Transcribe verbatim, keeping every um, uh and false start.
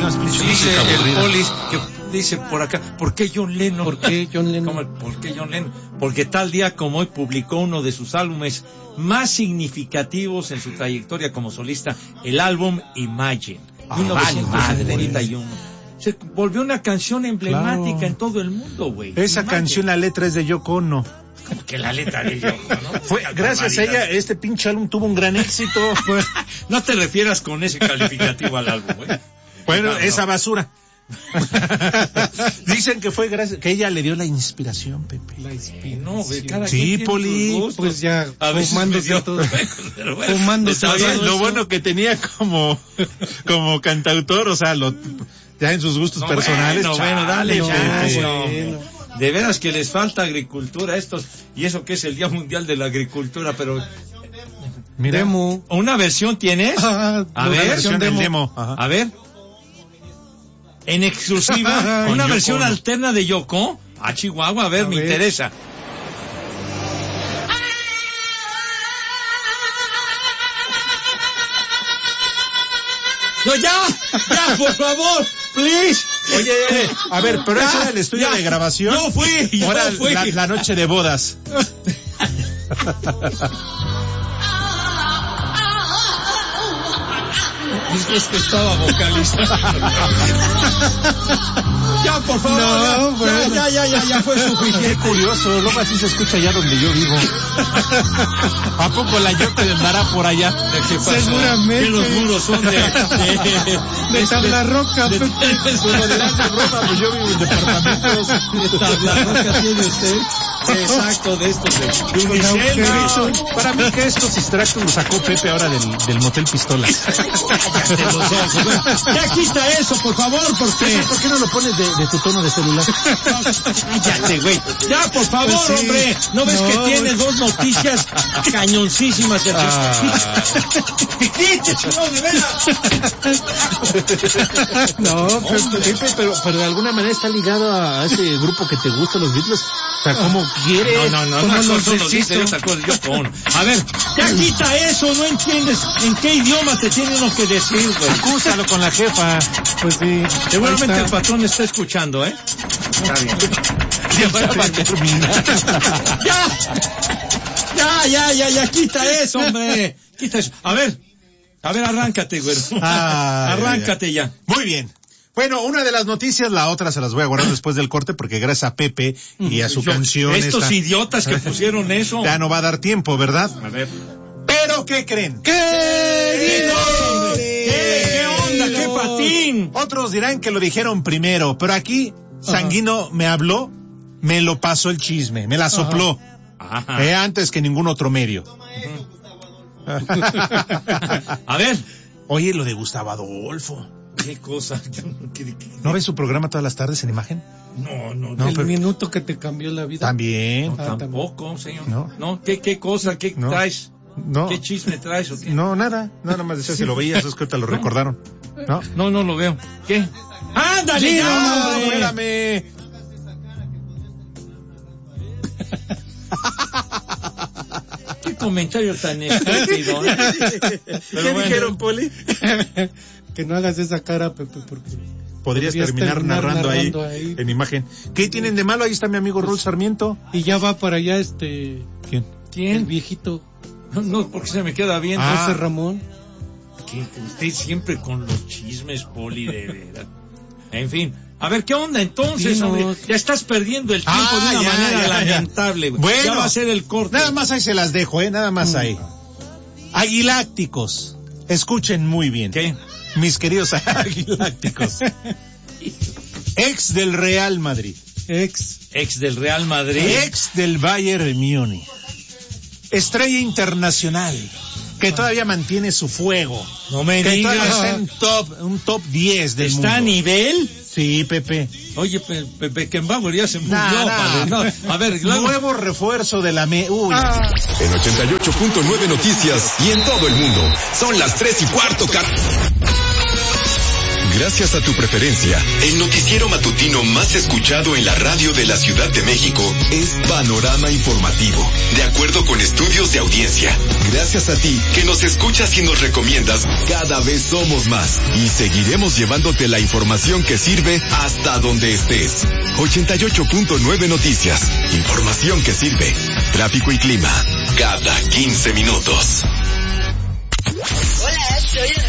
más pinche Dice música el aburrida. Polis, que dice por acá, ¿por qué John Lennon? ¿Por qué John Lennon? ¿Cómo? ¿Por qué John Lennon? Porque tal día como hoy publicó uno de sus álbumes más significativos en su trayectoria como solista, el álbum Imagine, Ah, mil novecientos setenta y uno. madre. Se volvió una canción emblemática Claro. en todo el mundo, güey. Esa Imagine. canción, la letra es de Yoko Ono. Como que la letra de Yoko, ¿no? Fue, gracias a ella, este pinche álbum tuvo un gran éxito. No te refieras con ese calificativo al álbum, güey. Bueno, No, esa no. basura. Dicen que fue gracias, que ella le dio la inspiración, Pepe. La inspiración. No, güey, cada Sí, quien tiene Poli, sus gustos. pues ya, A veces fumándose me dio- todo. pero bueno, Fumándose está todo bien, eso. Lo bueno que tenía como, como cantautor, o sea, lo, ya en sus gustos No, personales. bueno, bueno, dale, chale, chance, Pepe. hombre. De veras que les falta agricultura a estos, y eso que es el Día Mundial de la Agricultura, pero Mira, Demo. ¿una versión tienes? Ah, A la ver, versión del demo. demo. Ajá. A ver. En exclusiva, Con una Yoko versión Ono. alterna de Yoko a Chihuahua, a ver, A me ver. interesa. No, ya, ya, por favor, please. Oye, a ver, pero Ya, eso era el estudio ya. de grabación. Yo fui, yo Ahora fui. la, la noche de bodas. Es que estaba vocalista. Ya, por favor, No, ya, bueno. ya, ya, ya, ya fue Qué suficiente. curioso, luego así se escucha allá donde yo vivo. ¿A poco la Yoko andará por allá? ¿Qué pasó? Seguramente. Que los muros son de... De, De tabla roca, de, Pepe. Pues dirán de broma, pues yo vivo en departamentos. de tabla roca tiene usted. Exacto, de estos de... de Con Unicel, agujeritos. güey. Para mí que estos extractos los sacó Pepe ahora del, del motel Pistolas. Cállate los ojos, güey. Ya quita eso, por favor, porque... ¿Por qué no lo pones de, de tu tono de celular? Cállate, güey. Ya, por favor, Pues sí. hombre. ¿No ves No, que tiene güey. dos noticias cañoncísimas? Ah. Quítese, no, de veras. No, Pepe, Pepe, pero, pero de alguna manera está ligado a ese grupo que te gusta, los Beatles. O sea, ¿cómo quieres? No, no, no, ¿Cómo no, los son los deshizo? dice otra cosa, yo con. A ver, ya quita eso, no entiendes en qué idioma te tiene uno que decir, güey. Acúsalo con la jefa. Pues sí. Seguramente Ahí el está. patrón está escuchando, ¿eh? Está bien. Ya va a terminar. Ya, ya, ya, ya, ya, quita eso, hombre. Quita eso. A ver, a ver, arráncate, güey. Ay, Arráncate ya. Muy bien. Bueno, una de las noticias, la otra se las voy a guardar después del corte porque gracias a Pepe y a su Yo- canción Estos esta, idiotas que pusieron eso. ya no va a dar tiempo, ¿verdad? A ver. Pero ¿qué creen? ¿Qué? ¿Qué? ¿Qué onda? ¿Qué patín? Otros dirán que lo dijeron primero, pero aquí Sanguino me habló, me lo pasó el chisme, me la sopló, Ajá. eh, antes que ningún otro medio. A ver. Oye, lo de Gustavo Adolfo. ¿Qué cosa? ¿Qué- qué- ¿No ves su programa todas las tardes en imagen? No, no, No, El pero- minuto que te cambió la vida. También. No, tampoco, señor. No. No, ¿qué, qué cosa? ¿Qué No. traes? No. ¿Qué chisme traes o qué? No, nada, nada más decía si lo veías, es que ahorita lo No. recordaron. No. No, no lo veo. ¿Qué? ¡Ándale, Sí, ya, no, hombre! espérame. ¿Qué comentario tan estúpido? ¿eh? Pero ¿Qué bueno. dijeron, Poli? Que no hagas esa cara, Pepe, porque... Podrías Podrías terminar, terminar narrando, narrando ahí, ahí. en imagen. ¿Qué tienen de malo? Ahí está mi amigo Raúl Sarmiento. Y ya va para allá este... ¿Quién? El ¿Quién? viejito No, no, porque se me queda bien. Ah. José Ramón. Que usted siempre con los chismes, Poli, de veras. En fin. A ver, ¿qué onda entonces, Dinos. hombre? Ya estás perdiendo el tiempo Ah, de una ya, manera ya, ya. lamentable, güey. Bueno. Ya va a ser el corte. Nada más ahí se las dejo, ¿eh? Nada más Mm. ahí. Aguilácticos. Escuchen muy bien. ¿Qué? Mis queridos aguilácticos. Ex del Real Madrid. Ex. Ex del Real Madrid. Ex del Bayern Múnich. Estrella internacional. Que todavía mantiene su fuego. No me Que digas. todavía está en top, un top diez del mundo. ¿Está a nivel? Sí, Pepe. Oye, Pe- Pe- Beckenbauer ya se murió, Nah, nah. padre. No, a ver, luego... Nuevo refuerzo de la me... Uy. En ochenta y ocho punto nueve Noticias y en todo el mundo. Son las tres y cuarto, car... gracias a tu preferencia, el noticiero matutino más escuchado en la radio de la Ciudad de México es Panorama Informativo, de acuerdo con estudios de audiencia. Gracias a ti, que nos escuchas y nos recomiendas, cada vez somos más y seguiremos llevándote la información que sirve hasta donde estés. ochenta y ocho punto nueve Noticias, información que sirve. Tráfico y clima, cada quince minutos. Hola, soy